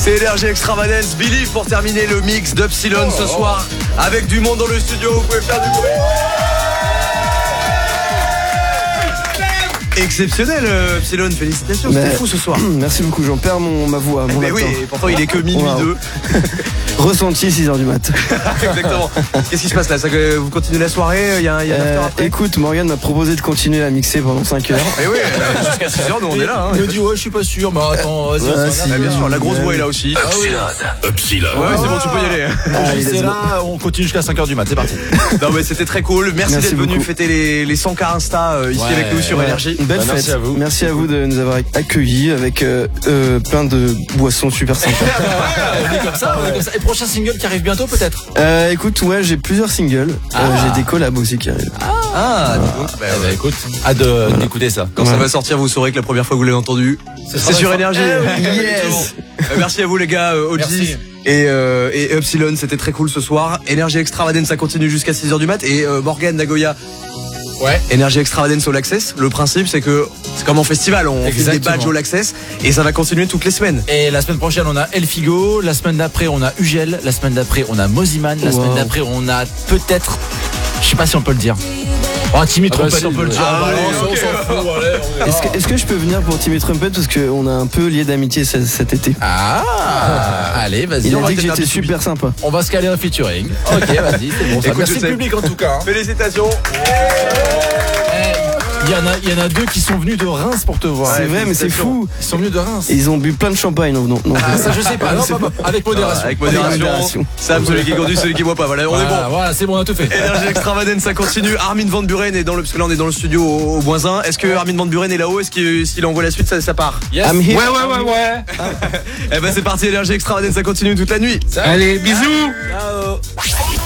C'est Énergie Extravagance, Believe pour terminer le mix d'Upsilon ce soir. Avec du monde dans le studio, vous pouvez faire du bruit. Exceptionnel, Epsilon, félicitations, c'était fou ce soir. Merci beaucoup, j'en perds ma voix. Mais oui, pourtant il est que minuit 2. Ressenti 6h du mat. Exactement. Qu'est-ce qui se passe là? Vous continuez la soirée? Il y a un after après? Écoute, Morgane m'a proposé de continuer à mixer pendant 5 heures. Et oui, jusqu'à 6h, nous on est là. Il me dit, ouais, je suis pas sûr, mais attends, vas-y. Bien sûr, la grosse voix est là aussi. Upsilon. Ouais, c'est bon, tu peux y aller. C'est là, on continue jusqu'à 5h du mat, c'est parti. Non, mais c'était très cool. Merci d'être venu fêter les 100K Insta ici avec nous sur Énergie. Une belle fête. Merci à vous. Merci à vous de nous avoir accueillis avec plein de boissons super sympas. On est comme ça. Et prochain single qui arrive bientôt peut-être? Écoute, ouais, j'ai plusieurs singles. J'ai des collabs aussi qui arrivent. Écoute, hâte d'écouter ça. Quand ça va sortir, vous saurez que la première fois que vous l'avez entendu, c'est sur Énergie. Yes. Merci à vous les gars, OG et Upsilon, c'était très cool ce soir. Énergie Extravagance, ça continue jusqu'à 6h du mat. Et Morgane, Nagoya. Ouais. Énergie Extravagance All Access. Le principe, c'est que c'est comme en festival, on fait des badges All Access et ça va continuer toutes les semaines. Et la semaine prochaine, on a El Figo. La semaine d'après, on a Ugel. La semaine d'après, on a Moziman. La semaine d'après, on a peut-être, je sais pas si on peut le dire. Oh, Timmy Trumpet, on peut le dire. On s'en fout. Est-ce que je peux venir pour Timmy Trumpet parce qu'on a un peu lié d'amitié cet été. Allez, vas-y. Il a dit que j'étais super sympa. On va se caler un featuring. Ok, vas-y, c'est bon. Écoute, merci le public en tout cas. Félicitations. Il y en a deux qui sont venus de Reims pour te voir. C'est vrai, mais c'est fou. Ils sont venus de Reims. Et ils ont bu plein de champagne en venant. Ça je sais pas. Non, avec modération. Avec modération. Sam, celui qui conduit, celui qui boit pas. Voilà, on est bon. Voilà, c'est bon, on a tout fait. Énergie Extravagance, ça continue. Armin van Buren est parce que là on est dans le studio au Boisin. Est-ce que Armin van Buren est là-haut? Est-ce que s'il envoie la suite, ça part? Yes. Ouais. Eh ben c'est parti, Énergie Extravagance, ça continue toute la nuit. Allez, bisous. Ciao.